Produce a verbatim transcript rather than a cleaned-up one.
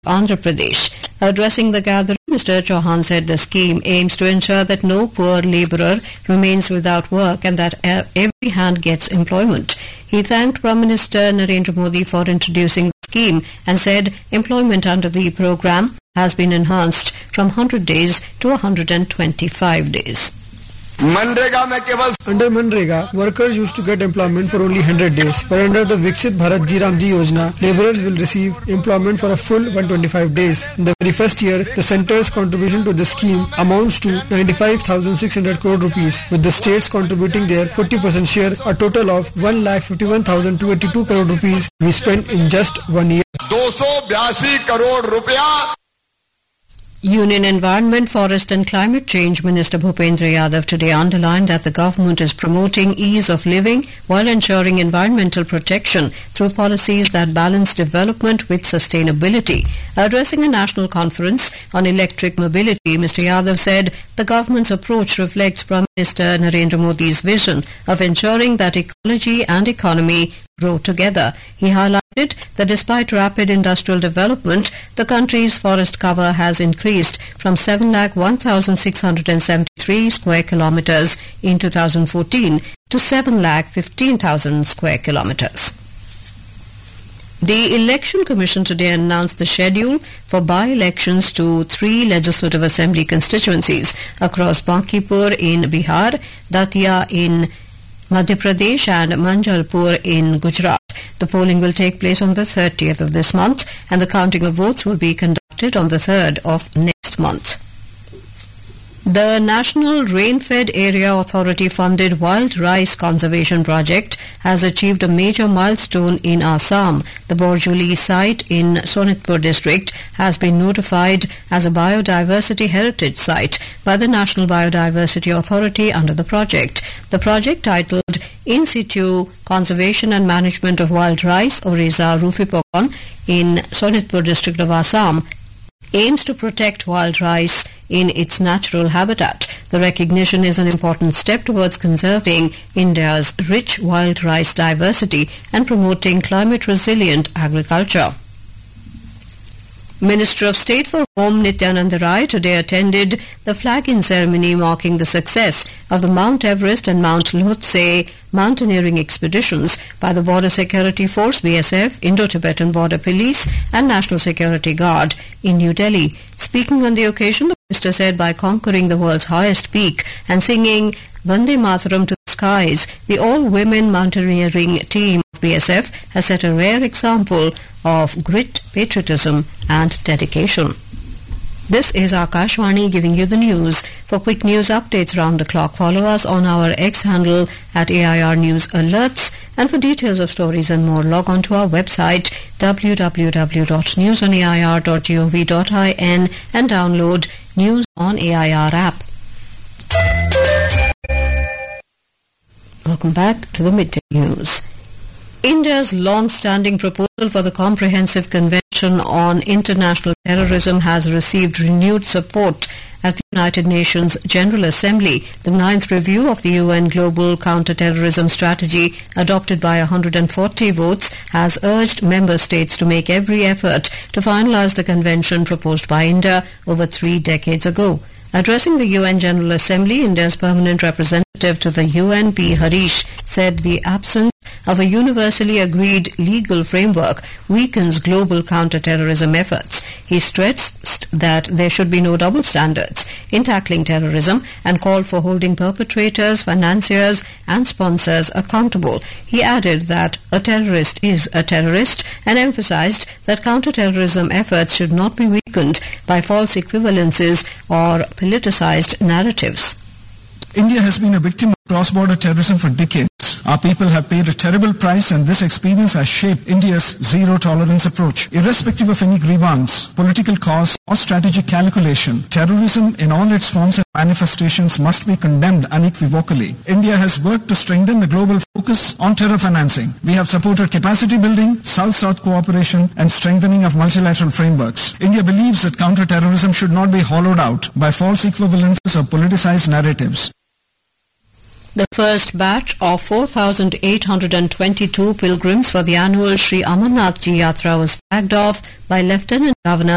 Andhra Pradesh. Addressing the gathering, Mister Chauhan said the scheme aims to ensure that no poor labourer remains without work and that every hand gets employment. He thanked Prime Minister Narendra Modi for introducing the scheme and said employment under the programme has been enhanced from one hundred days to one hundred twenty-five days. Under Manrega, workers used to get employment for only one hundred days, but under the Viksit Bharat Ji Ram Ji Yojana, labourers will receive employment for a full one hundred twenty-five days. In the very first year, the centre's contribution to the scheme amounts to ninety-five thousand six hundred crore rupees, with the states contributing their forty percent share. A total of one lakh fifty-one thousand two hundred eighty-two crore rupees we spent in just one year. two hundred eighty crore rupees. Union Environment, Forest and Climate Change Minister Bhupendra Yadav today underlined that the government is promoting ease of living while ensuring environmental protection through policies that balance development with sustainability. Addressing a national conference on electric mobility, Mister Yadav said the government's approach reflects Prime Minister Narendra Modi's vision of ensuring that ecology and economy grow together. He highlighted that despite rapid industrial development, the country's forest cover has increased from seven lakh one thousand six hundred seventy-three square kilometres in two thousand fourteen to seven lakh fifteen thousand square kilometres. The Election Commission today announced the schedule for by-elections to three Legislative Assembly constituencies across Bankipur in Bihar, Datia in Madhya Pradesh and Manjalpur in Gujarat. The polling will take place on the thirtieth of this month and the counting of votes will be conducted on the third of next month. The National Rain-Fed Area Authority funded Wild Rice Conservation Project has achieved a major milestone in Assam. The Borjuli site in Sonitpur district has been notified as a biodiversity heritage site by the National Biodiversity Authority under the project. The project, titled In Situ Conservation and Management of Wild Rice, Orisa Rufipokon, in Sonitpur district of Assam, aims to protect wild rice in its natural habitat. The recognition is an important step towards conserving India's rich wild rice diversity and promoting climate-resilient agriculture. Minister of State for Home Nityanand Rai today attended the flag-in ceremony marking the success of the Mount Everest and Mount Lhotse mountaineering expeditions by the Border Security Force B S F, Indo-Tibetan Border Police and National Security Guard in New Delhi. Speaking on the occasion, the minister said by conquering the world's highest peak and singing Vande Mataram to the skies, the all-women mountaineering team of B S F has set a rare example of grit, patriotism and dedication. This is Akashvani giving you the news. For quick news updates round the clock, follow us on our X handle at A I R News Alerts, and for details of stories and more, log on to our website w w w dot news on a i r dot gov dot in and download News on A I R app. Welcome back to the midday news. India's long-standing proposal for the Comprehensive Convention on International Terrorism has received renewed support at the United Nations General Assembly. The ninth review of the U N Global Counter-Terrorism Strategy, adopted by one hundred forty votes, has urged member states to make every effort to finalize the convention proposed by India over three decades ago. Addressing the U N General Assembly, India's permanent representative to the U N, P. Harish, said the absence of a universally agreed legal framework weakens global counter-terrorism efforts. He stressed that there should be no double standards in tackling terrorism and called for holding perpetrators, financiers and sponsors accountable. He added that a terrorist is a terrorist and emphasized that counter-terrorism efforts should not be weakened by false equivalences or politicized narratives. India has been a victim of cross-border terrorism for decades. Our people have paid a terrible price, and this experience has shaped India's zero-tolerance approach. Irrespective of any grievance, political cause or strategic calculation, terrorism in all its forms and manifestations must be condemned unequivocally. India has worked to strengthen the global focus on terror financing. We have supported capacity building, South-South cooperation and strengthening of multilateral frameworks. India believes that counter-terrorism should not be hollowed out by false equivalences or politicized narratives. The first batch of four thousand eight hundred twenty-two pilgrims for the annual Sri Amarnath Ji Yatra was flagged off by Lieutenant Governor